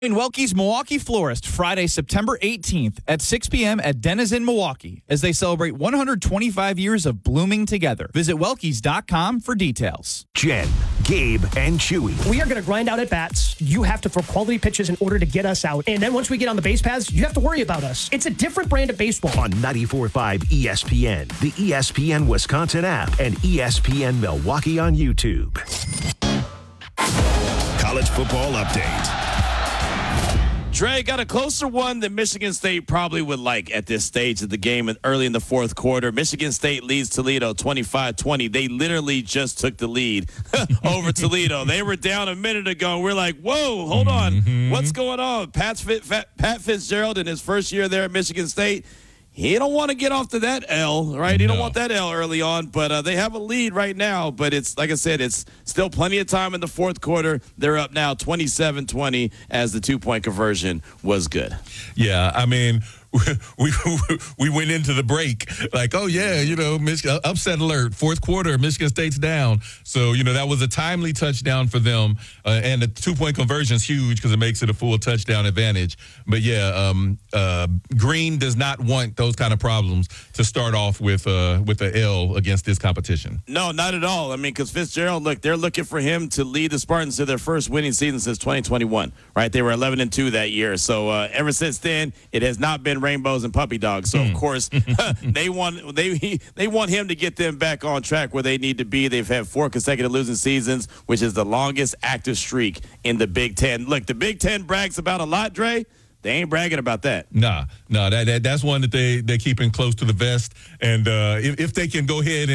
In Welke's Milwaukee Florist, Friday, September 18th at 6 p.m. at Denizen Milwaukee as they celebrate 125 years of blooming together. Visit Welkes.com for details. Jen, Gabe, and Chewy. We are going to grind out at bats. You have to throw quality pitches in order to get us out. And then once we get on the base paths, you have to worry about us. It's a different brand of baseball. On 94.5 ESPN, the ESPN Wisconsin app, and ESPN Milwaukee on YouTube. College football update. Dre got a closer one than Michigan State probably would like at this stage of the game and early in the fourth quarter. Michigan State leads Toledo 25-20. They literally just took the lead over Toledo. They were down a minute ago. We're like, whoa, hold on. What's going on? Pat Fitzgerald in his first year there at Michigan State, he don't want to get off to that L, right? He don't want that L early on, but they have a lead right now. But it's, like I said, it's still plenty of time in the fourth quarter. They're up now 27-20 as the two-point conversion was good. Yeah, I mean, we went into the break like, oh, yeah, Michigan, upset alert, fourth quarter, Michigan State's down. So, that was a timely touchdown for them. And the two-point conversion is huge because it makes it a full touchdown advantage. But, yeah, Green does not want those kind of problems to start off with a L against this competition. No, not at all. I mean, because Fitzgerald, look, they're looking for him to lead the Spartans to their first winning season since 2021, right? They were 11-2 that year. So ever since then, it has not been rainbows and puppy dogs. So of course they want him to get them back on track where they need to be. They've had 4 consecutive losing seasons, which is the longest active streak in the Big Ten. Look, the Big Ten brags about a lot, Dre. They ain't bragging about that. No, that's one that they're keeping close to the vest. And if they can go ahead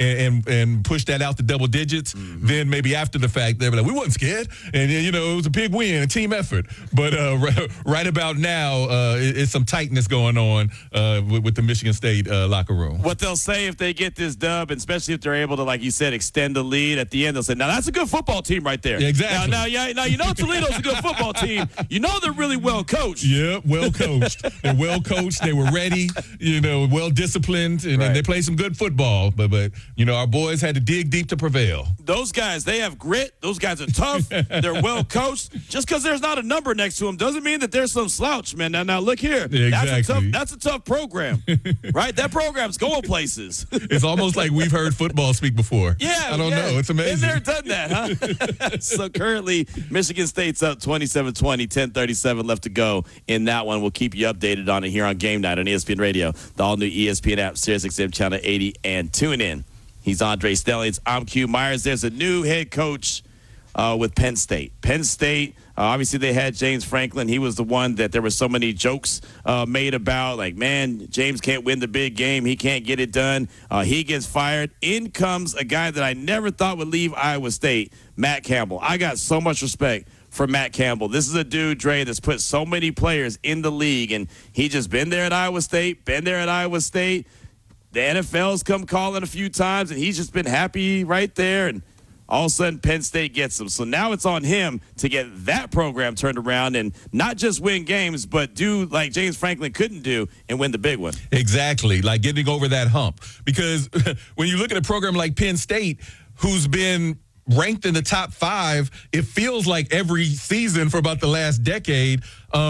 and push that out to double digits, then maybe after the fact they'll be like, we wasn't scared, and it was a big win, a team effort. But right about now, it's some tightness going on with the Michigan State locker room. What they'll say if they get this dub, and especially if they're able to, like you said, extend the lead at the end, they'll say, now that's a good football team right there. Yeah, exactly. Now Toledo's a good football team. They're really well coached. Yeah, well coached. They're well coached. They were ready, well disciplined, and they played some good football. But our boys had to dig deep to prevail. Those guys, they have grit. Those guys are tough. They're well coached. Just because there's not a number next to them doesn't mean that there's some slouch, man. Now look here. Yeah, exactly. That's a tough program, right? That program's going places. It's almost like we've heard football speak before. Yeah, I don't know. It's amazing. Been there, done that, huh? So currently, Michigan State's up 27-20, 10:37 left to go in that one. We'll keep you updated on it here on Game Night on ESPN Radio, the all-new ESPN app, SiriusXM Channel 80, and tune in. He's Andre Stellings. I'm Q Myers. There's a new head coach with Penn State. Penn State, obviously they had James Franklin. He was the one that there were so many jokes made about, like, man, James can't win the big game. He can't get it done. He gets fired. In comes a guy that I never thought would leave Iowa State, Matt Campbell. I got so much respect for Matt Campbell. This is a dude, Dre, that's put so many players in the league, and he just been there at Iowa State. The NFL's come calling a few times, and he's just been happy right there, and all of a sudden Penn State gets him. So now it's on him to get that program turned around and not just win games, but do like James Franklin couldn't do and win the big one. Exactly, like getting over that hump. Because when you look at a program like Penn State, who's been ranked in the top 5, it feels like every season for about the last decade.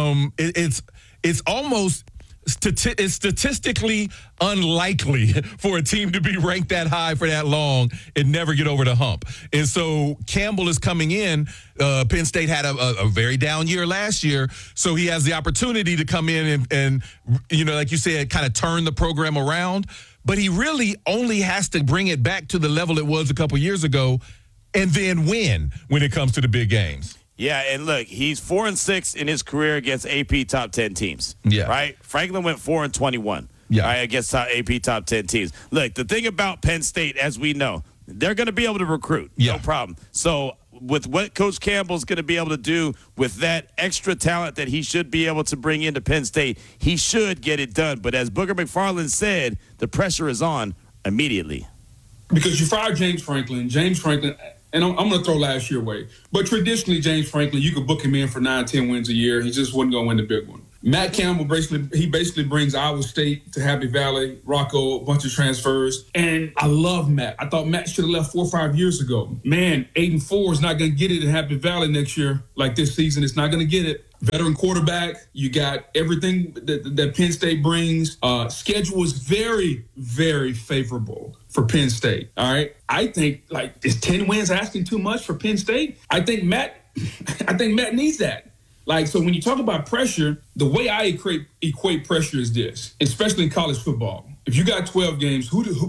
It's almost it's statistically unlikely for a team to be ranked that high for that long and never get over the hump. And so Campbell is coming in. Penn State had a very down year last year, so he has the opportunity to come in and like you said, kind of turn the program around. But he really only has to bring it back to the level it was a couple years ago, and then win when it comes to the big games. Yeah, and look, he's 4-6 in his career against AP top 10 teams. Yeah. Right? Franklin went 4-21. Yeah. Right, against AP top 10 teams. Look, the thing about Penn State, as we know, they're going to be able to recruit. Yeah. No problem. So with what Coach Campbell's going to be able to do with that extra talent that he should be able to bring into Penn State, he should get it done. But as Booger McFarland said, the pressure is on immediately. Because you fired James Franklin, and I'm going to throw last year away. But traditionally, James Franklin, you could book him in for 9-10 wins a year. He just wasn't going to win the big one. Matt Campbell basically brings Iowa State to Happy Valley, Rocco, a bunch of transfers. And I love Matt. I thought Matt should have left 4 or 5 years ago. Man, 8-4 is not going to get it at Happy Valley next year. Like this season, it's not going to get it. Veteran quarterback, you got everything that Penn State brings. Schedule is very, very favorable for Penn State. All right. I think is 10 wins asking too much for Penn State? I think Matt needs that. So when you talk about pressure, the way I equate pressure is this, especially in college football. If you got 12 games,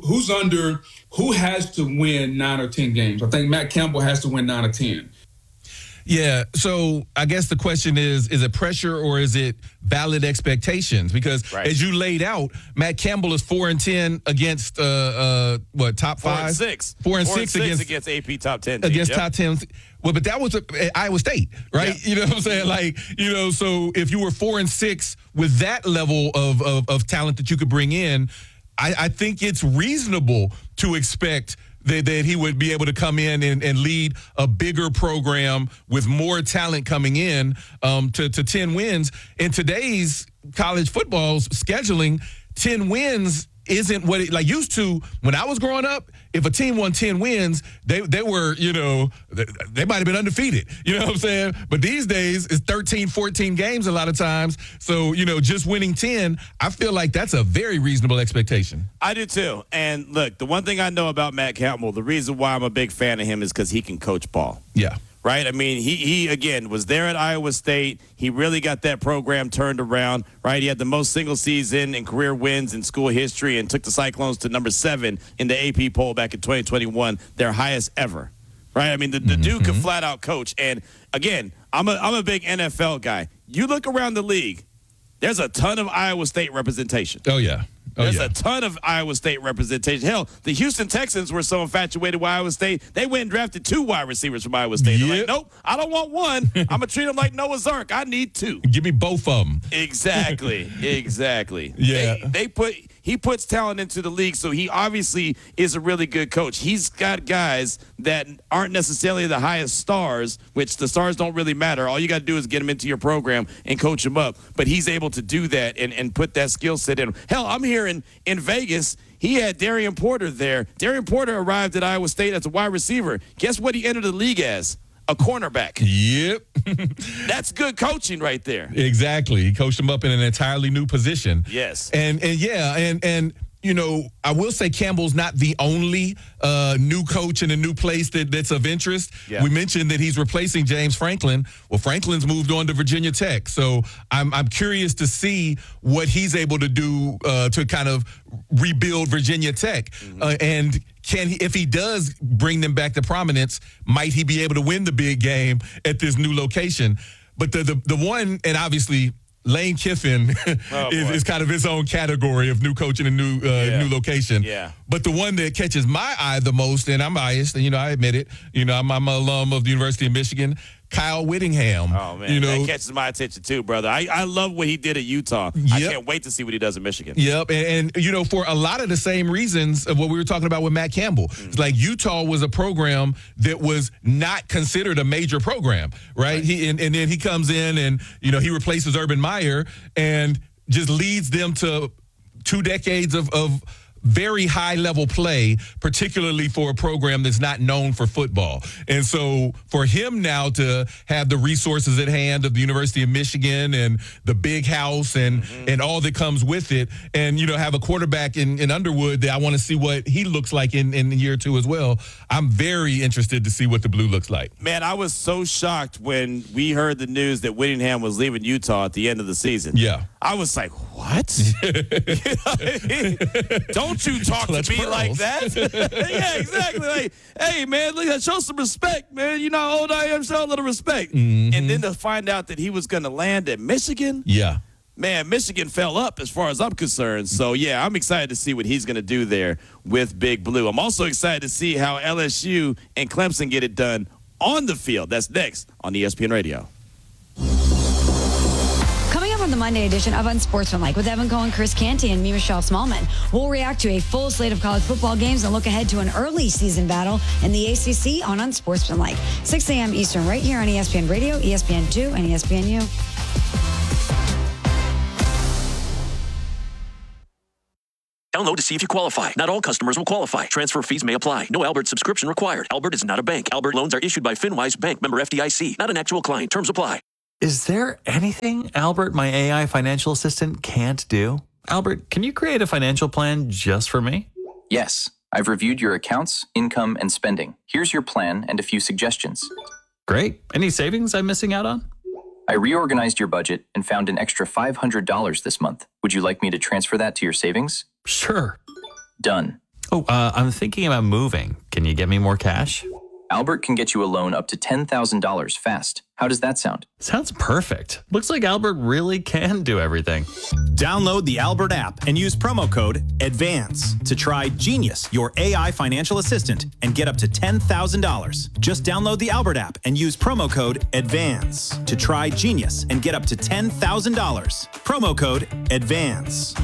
who has to win 9 or 10 games? I think Matt Campbell has to win 9 or 10. Yeah, so I guess the question is it pressure or is it valid expectations? Because as you laid out, Matt Campbell is 4-10 against top 5? 4-6. 4-6 against AP top 10 teams. Against top 10. Well, but that was Iowa State, right? Yeah. You know what I'm saying? So if you were 4-6 with that level of talent that you could bring in, I think it's reasonable to expect that he would be able to come in and lead a bigger program with more talent coming in to 10 wins. In today's college football's scheduling, 10 wins isn't what it used to. When I was growing up, if a team won 10 wins, they were, they might have been undefeated. You know what I'm saying? But these days, it's 13, 14 games a lot of times. So, just winning 10, I feel like that's a very reasonable expectation. I do too. And look, the one thing I know about Matt Campbell, the reason why I'm a big fan of him is because he can coach ball. Yeah. Right? I mean, he again, was there at Iowa State. He really got that program turned around, right? He had the most single season and career wins in school history and took the Cyclones to number 7 in the AP poll back in 2021, their highest ever, right? I mean, the dude could flat out coach. And again, I'm a big NFL guy. You look around the league, there's a ton of Iowa State representation. Oh, yeah. There's a ton of Iowa State representation. Hell, the Houston Texans were so infatuated with Iowa State, they went and drafted 2 wide receivers from Iowa State. They're like, nope, I don't want one. I'm going to treat them like Noah's Ark. I need 2. Give me both of them. Exactly. Yeah. He puts talent into the league, so he obviously is a really good coach. He's got guys that aren't necessarily the highest stars, which the stars don't really matter. All you got to do is get them into your program and coach them up. But he's able to do that and put that skill set in them. Hell, I'm here in Vegas. He had Darian Porter there. Darian Porter arrived at Iowa State as a wide receiver. Guess what he entered the league as? A cornerback. Yep. That's good coaching right there. Exactly. He coached him up in an entirely new position. Yes. And I will say Campbell's not the only new coach in a new place that's of interest. Yeah. We mentioned that he's replacing James Franklin. Well, Franklin's moved on to Virginia Tech. So I'm curious to see what he's able to do to kind of rebuild Virginia Tech. And if he does bring them back to prominence, might he be able to win the big game at this new location? But the one, and obviously Lane Kiffin is kind of his own category of new coach in a new location. Yeah. But the one that catches my eye the most, and I'm biased, and I admit it, I'm an alum of the University of Michigan, Kyle Whittingham. Oh, man, that catches my attention too, brother. I love what he did at Utah. Yep. I can't wait to see what he does in Michigan. Yep, and for a lot of the same reasons of what we were talking about with Matt Campbell. It's like Utah was a program that was not considered a major program, right? And then he comes in and, he replaces Urban Meyer and just leads them to 2 decades of very high-level play, particularly for a program that's not known for football. And so for him now to have the resources at hand of the University of Michigan and the big house and all that comes with it, and, have a quarterback in Underwood that I want to see what he looks like in year 2 as well, I'm very interested to see what the Blue looks like. Man, I was so shocked when we heard the news that Whittingham was leaving Utah at the end of the season. Yeah. I was like, what? Don't you talk to me like that? Yeah, exactly. Like, hey, man, look, show some respect, man. You know how old I am, show a little respect. And then to find out that he was going to land at Michigan. Yeah. Man, Michigan fell up as far as I'm concerned. So, yeah, I'm excited to see what he's going to do there with Big Blue. I'm also excited to see how LSU and Clemson get it done on the field. That's next on ESPN Radio. On the Monday edition of Unsportsmanlike with Evan Cohen, Chris Canty, and me, Michelle Smallman. We'll react to a full slate of college football games and look ahead to an early season battle in the ACC on Unsportsmanlike. 6 a.m. Eastern right here on ESPN Radio, ESPN2, and ESPNU. Download to see if you qualify. Not all customers will qualify. Transfer fees may apply. No Albert subscription required. Albert is not a bank. Albert loans are issued by FinWise Bank, member FDIC. Not an actual client. Terms apply. Is there anything Albert, my AI financial assistant, can't do? Albert, can you create a financial plan just for me? Yes. I've reviewed your accounts, income, and spending. Here's your plan and a few suggestions. Great. Any savings I'm missing out on? I reorganized your budget and found an extra $500 this month. Would you like me to transfer that to your savings? Sure. Done. Oh, I'm thinking about moving. Can you get me more cash? Albert can get you a loan up to $10,000 fast. How does that sound? Sounds perfect. Looks like Albert really can do everything. Download the Albert app and use promo code ADVANCE to try Genius, your AI financial assistant, and get up to $10,000. Just download the Albert app and use promo code ADVANCE to try Genius and get up to $10,000. Promo code ADVANCE.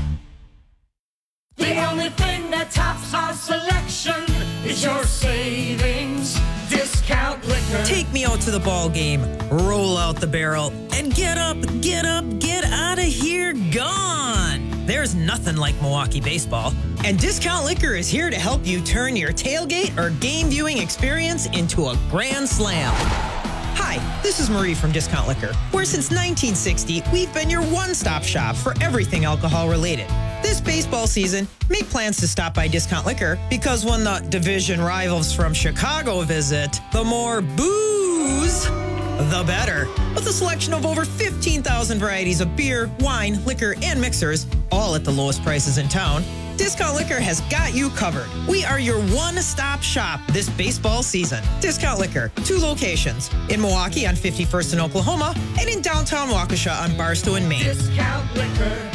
The only thing that tops our selection is your savings discount liquor. Take me out to the ball game, roll out the barrel, and get up, get out of here, gone. There's nothing like Milwaukee baseball. And Discount Liquor is here to help you turn your tailgate or game viewing experience into a grand slam. Hi, this is Marie from Discount Liquor, where since 1960, we've been your one-stop shop for everything alcohol-related. This baseball season, make plans to stop by Discount Liquor because when the division rivals from Chicago visit, the more booze, the better. With a selection of over 15,000 varieties of beer, wine, liquor, and mixers, all at the lowest prices in town, Discount Liquor has got you covered. We are your one-stop shop this baseball season. Discount Liquor, 2 locations, in Milwaukee on 51st in Oklahoma and in downtown Waukesha on Barstow and Maine. Discount Liquor.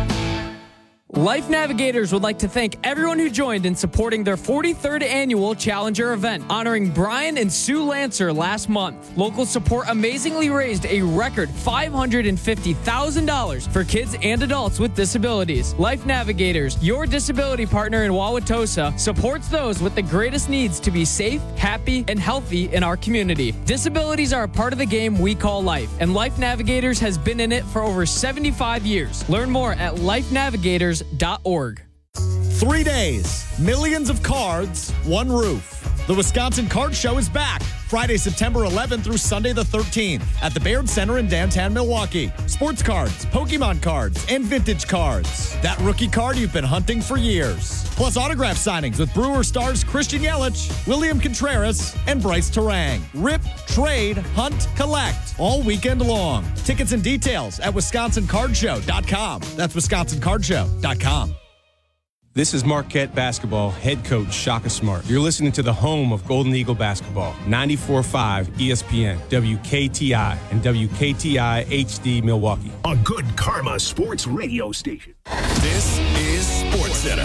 Life Navigators would like to thank everyone who joined in supporting their 43rd annual Challenger event, honoring Brian and Sue Lancer last month. Local support amazingly raised a record $550,000 for kids and adults with disabilities. Life Navigators, your disability partner in Wauwatosa, supports those with the greatest needs to be safe, happy, and healthy in our community. Disabilities are a part of the game we call life, and Life Navigators has been in it for over 75 years. Learn more at lifenavigators.org. 3 days, millions of cards, one roof. The Wisconsin Card Show is back Friday, September 11th through Sunday the 13th at the Baird Center in downtown Milwaukee. Sports cards, Pokemon cards, and vintage cards. That rookie card you've been hunting for years. Plus autograph signings with Brewer stars Christian Yelich, William Contreras, and Bryce Terang. Rip, trade, hunt, collect all weekend long. Tickets and details at WisconsinCardShow.com. That's WisconsinCardShow.com. This is Marquette basketball head coach Shaka Smart. You're listening to the home of Golden Eagle basketball, 94.5 ESPN, WKTI, and WKTI HD Milwaukee. A good Karma Sports radio station. This is SportsCenter.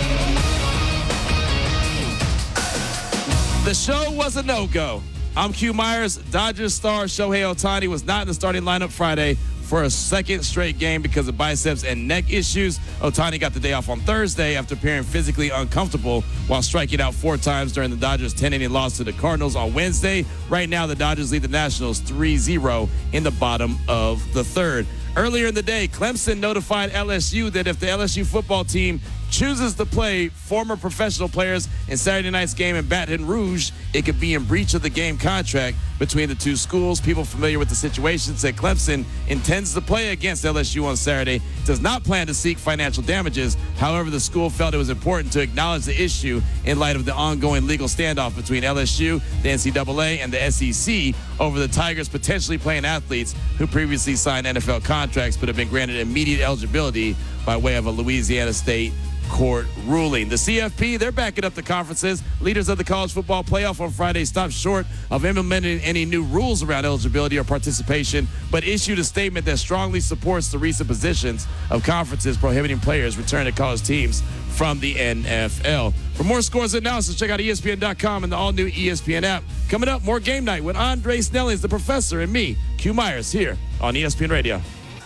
The show was a no-go. I'm Q Myers. Dodgers star Shohei Ohtani was not in the starting lineup Friday for a second straight game because of biceps and neck issues. Ohtani got the day off on Thursday after appearing physically uncomfortable while striking out 4 times during the Dodgers' 10-inning loss to the Cardinals on Wednesday. Right now, the Dodgers lead the Nationals 3-0 in the bottom of the third. Earlier in the day, Clemson notified LSU that if the LSU football team chooses to play former professional players in Saturday night's game in Baton Rouge, it could be in breach of the game contract between the two schools. People familiar with the situation said Clemson intends to play against LSU on Saturday, does not plan to seek financial damages. However, the school felt it was important to acknowledge the issue in light of the ongoing legal standoff between LSU, the NCAA, and the SEC over the Tigers potentially playing athletes who previously signed NFL contracts but have been granted immediate eligibility by way of a Louisiana State court ruling. The CFP, they're backing up the conferences. Leaders of the college football playoff on Friday stopped short of implementing any new rules around eligibility or participation, but issued a statement that strongly supports the recent positions of conferences prohibiting players returning to college teams from the NFL. For more scores and analysis, check out ESPN.com and the all-new ESPN app. Coming up, more Game Night with Andre Snellings, the professor, and me, Q Myers, here on ESPN Radio.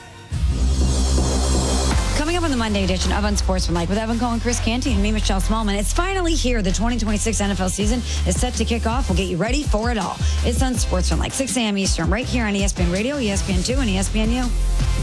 Coming up on the Monday edition of Unsportsmanlike with Evan Cohen, Chris Canty, and me, Michelle Smallman. It's finally here. The 2026 NFL season is set to kick off. We'll get you ready for it all. It's Unsportsmanlike, 6 a.m. Eastern, right here on ESPN Radio, ESPN2, and ESPNU.